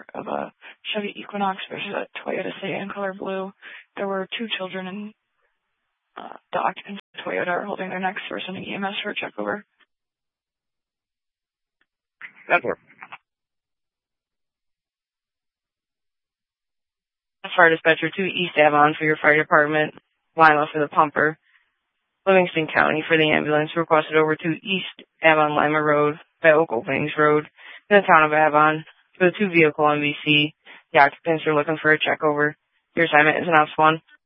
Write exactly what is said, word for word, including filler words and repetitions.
of a Chevy Equinox versus a Toyota Sedan color blue. There were two children and uh, the occupants of Toyota are holding their necks. We're sending E M S for a check over. That's work. Fire dispatcher to East Avon for your fire department. Lima for the pumper. Livingston County for the ambulance. Requested over to East Avon Lima Road by Oak Openings Road in the town of Avon for the two vehicle M V C. The occupants are looking for a check over. Your assignment is an ops one.